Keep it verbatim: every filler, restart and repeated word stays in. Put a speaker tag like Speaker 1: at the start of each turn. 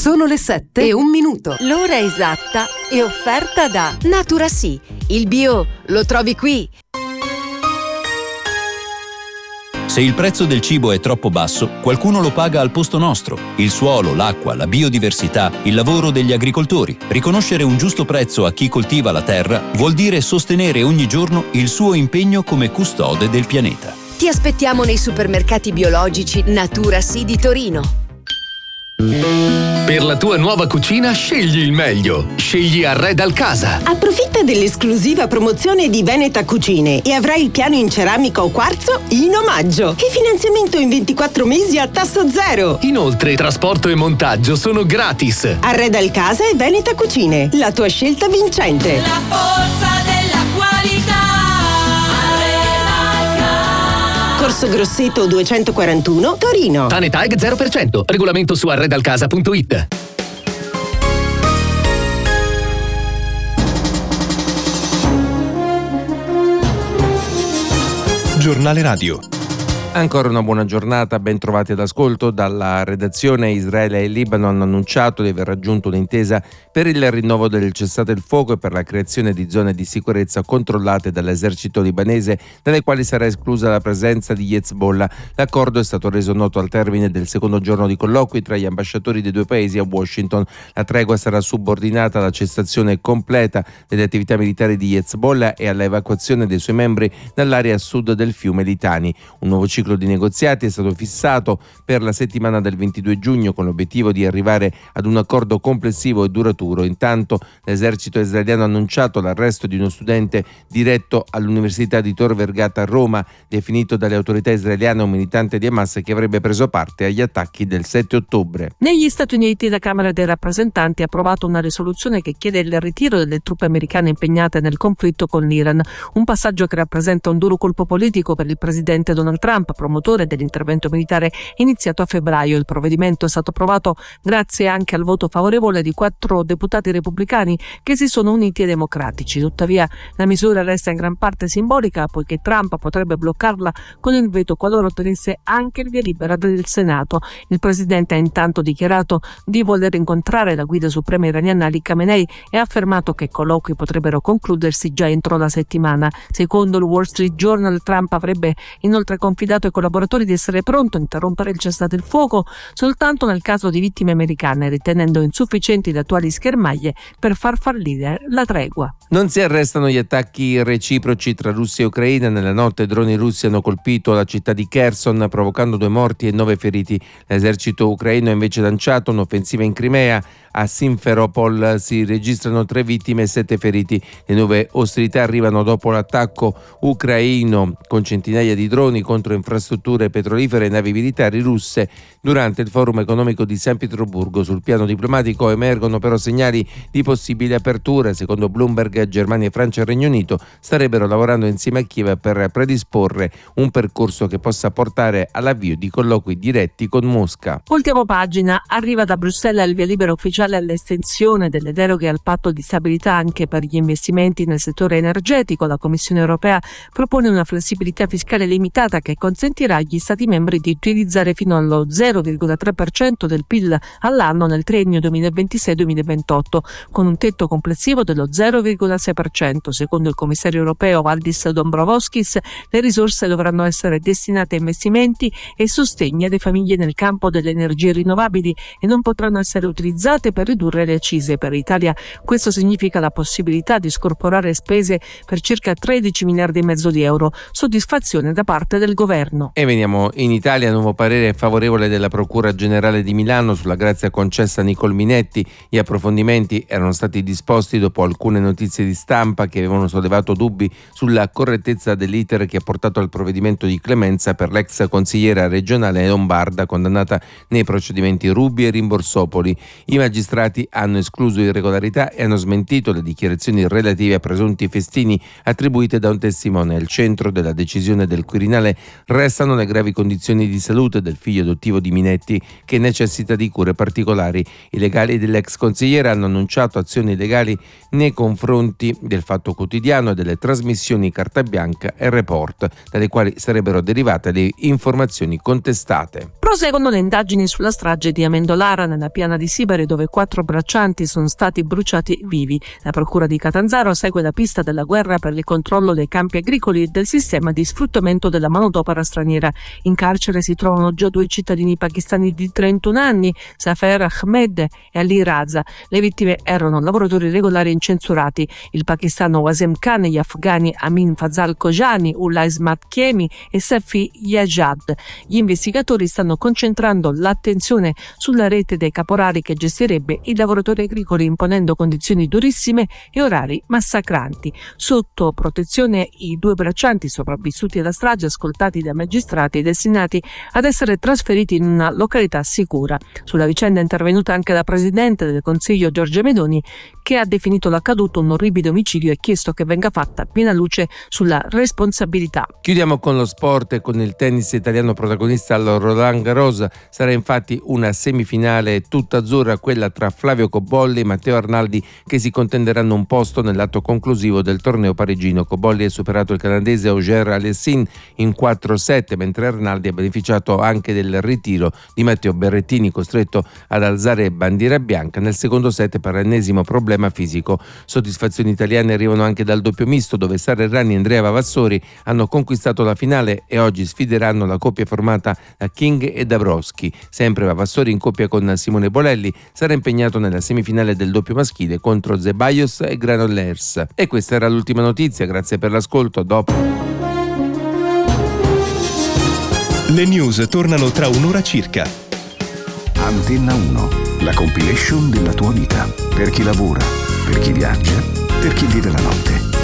Speaker 1: Sono le sette e un minuto.
Speaker 2: L'ora esatta è offerta da Naturasì. Il bio lo trovi qui.
Speaker 3: Se il prezzo del cibo è troppo basso, qualcuno lo paga al posto nostro. Il suolo, l'acqua, la biodiversità, il lavoro degli agricoltori. Riconoscere un giusto prezzo a chi coltiva la terra vuol dire sostenere ogni giorno il suo impegno come custode del pianeta.
Speaker 2: Ti aspettiamo nei supermercati biologici Naturasì di Torino.
Speaker 4: Per la tua nuova cucina scegli il meglio. Scegli Arredal Casa.
Speaker 5: Approfitta dell'esclusiva promozione di Veneta Cucine e avrai il piano in ceramica o quarzo in omaggio e finanziamento in ventiquattro mesi a tasso zero.
Speaker 4: Inoltre trasporto e montaggio sono gratis.
Speaker 5: Arredal Casa e Veneta Cucine, la tua scelta vincente.
Speaker 6: La forza della qualità.
Speaker 5: Corso Grosseto duecentoquarantuno, Torino.
Speaker 4: Tanetag zero per cento. Regolamento su arredalcasa punto it.
Speaker 7: Giornale Radio.
Speaker 8: Ancora una buona giornata, ben trovati all'ascolto. Dalla redazione Israele e Libano hanno annunciato di aver raggiunto un'intesa per il rinnovo del cessate il fuoco e per la creazione di zone di sicurezza controllate dall'esercito libanese, dalle quali sarà esclusa la presenza di Hezbollah. L'accordo è stato reso noto al termine del secondo giorno di colloqui tra gli ambasciatori dei due paesi a Washington. La tregua sarà subordinata alla cessazione completa delle attività militari di Hezbollah e all'evacuazione dei suoi membri dall'area sud del fiume Litani. Un nuovo ciclo di negoziati è stato fissato per la settimana del ventidue giugno con l'obiettivo di arrivare ad un accordo complessivo e duraturo. Intanto l'esercito israeliano ha annunciato l'arresto di uno studente diretto all'Università di Tor Vergata a Roma, definito dalle autorità israeliane un militante di Hamas che avrebbe preso parte agli attacchi del sette ottobre.
Speaker 9: Negli Stati Uniti la Camera dei rappresentanti ha approvato una risoluzione che chiede il ritiro delle truppe americane impegnate nel conflitto con l'Iran, un passaggio che rappresenta un duro colpo politico per il presidente Donald Trump, promotore dell'intervento militare iniziato a febbraio. Il provvedimento è stato approvato grazie anche al voto favorevole di quattro deputati repubblicani che si sono uniti ai democratici. Tuttavia la misura resta in gran parte simbolica, poiché Trump potrebbe bloccarla con il veto qualora ottenesse anche il via libera del Senato. Il presidente ha intanto dichiarato di voler incontrare la guida suprema iraniana Ali Khamenei e ha affermato che i colloqui potrebbero concludersi già entro la settimana. Secondo il Wall Street Journal, Trump avrebbe inoltre confidato ai collaboratori di essere pronto a interrompere il cessate il fuoco soltanto nel caso di vittime americane, ritenendo insufficienti le attuali schermaglie per far fallire la tregua.
Speaker 8: Non si arrestano gli attacchi reciproci tra Russia e Ucraina. Nella notte droni russi hanno colpito la città di Kherson, provocando due morti e nove feriti. L'esercito ucraino ha invece lanciato un'offensiva in Crimea. A Simferopol si registrano tre vittime e sette feriti. Le nuove ostilità arrivano dopo l'attacco ucraino con centinaia di droni contro infrastrutture petrolifere e navi militari russe. Durante il forum economico di San Pietroburgo sul piano diplomatico emergono però segnali di possibili aperture. Secondo Bloomberg, Germania, Francia e Regno Unito starebbero lavorando insieme a Kiev per predisporre un percorso che possa portare all'avvio di colloqui diretti con Mosca.
Speaker 9: Ultima pagina, arriva da Bruxelles il via libera ufficiale all'estensione delle deroghe al patto di stabilità anche per gli investimenti nel settore energetico. La Commissione europea propone una flessibilità fiscale limitata che consentirà agli Stati membri di utilizzare fino allo zero virgola tre per cento del P I L all'anno nel triennio duemilaventisei duemilaventotto, con un tetto complessivo dello zero virgola sei per cento. Secondo il commissario europeo Valdis Dombrovskis, le risorse dovranno essere destinate a investimenti e sostegni alle famiglie nel campo delle energie rinnovabili e non potranno essere utilizzate per ridurre le accise. Per l'Italia questo significa la possibilità di scorporare spese per circa tredici miliardi e mezzo di euro. Soddisfazione da parte del governo.
Speaker 8: E veniamo in Italia. Nuovo parere favorevole della Procura Generale di Milano sulla grazia concessa a Nicole Minetti. Gli approfondimenti erano stati disposti dopo alcune notizie di stampa che avevano sollevato dubbi sulla correttezza dell'iter che ha portato al provvedimento di clemenza per l'ex consigliera regionale lombarda condannata nei procedimenti Ruby e Rimborsopoli. I magistrati magistrati hanno escluso irregolarità e hanno smentito le dichiarazioni relative a presunti festini attribuite da un testimone. Al centro della decisione del Quirinale restano le gravi condizioni di salute del figlio adottivo di Minetti, che necessita di cure particolari. I legali dell'ex consigliere hanno annunciato azioni legali nei confronti del Fatto Quotidiano e delle trasmissioni Carta Bianca e Report, dalle quali sarebbero derivate le informazioni contestate.
Speaker 9: Proseguono le indagini sulla strage di Amendolara nella piana di Sibari, dove quattro braccianti sono stati bruciati vivi. La procura di Catanzaro segue la pista della guerra per il controllo dei campi agricoli e del sistema di sfruttamento della manodopera straniera. In carcere si trovano già due cittadini pakistani di trentuno anni, Safer Ahmed e Ali Raza. Le vittime erano lavoratori regolari incensurati. Il pakistano Wasem Khan, gli afghani Amin Fazal Kojani, Ullah Ismat Kiemi e Safi Yajad. Gli investigatori stanno concentrando l'attenzione sulla rete dei caporali che gestirebbe i lavoratori agricoli, imponendo condizioni durissime e orari massacranti. Sotto protezione i due braccianti sopravvissuti alla strage, ascoltati dai magistrati, destinati ad essere trasferiti in una località sicura. Sulla vicenda è intervenuta anche la presidente del Consiglio Giorgia Meloni, che ha definito l'accaduto un orribile omicidio e chiesto che venga fatta piena luce sulla responsabilità.
Speaker 8: Chiudiamo con lo sport e con il tennis italiano protagonista al Roland Garros. Sarà infatti una semifinale tutta azzurra, quella tra Flavio Cobolli e Matteo Arnaldi, che si contenderanno un posto nell'atto conclusivo del torneo parigino. Cobolli ha superato il canadese Auger Aliassime in quattro sette, mentre Arnaldi ha beneficiato anche del ritiro di Matteo Berrettini, costretto ad alzare bandiera bianca nel secondo set per l'ennesimo problema fisico. Soddisfazioni italiane arrivano anche dal doppio misto, dove Sara Errani e Andrea Vavassori hanno conquistato la finale e oggi sfideranno la coppia formata da King e Dabrowski. Sempre Vavassori in coppia con Simone Bolelli sarà impegnato nella semifinale del doppio maschile contro Zeballos e Granollers. E questa era l'ultima notizia, grazie per l'ascolto, dopo.
Speaker 7: Le news tornano tra un'ora circa.
Speaker 10: Antenna uno, la compilation della tua vita. Per chi lavora, per chi viaggia, per chi vive la notte.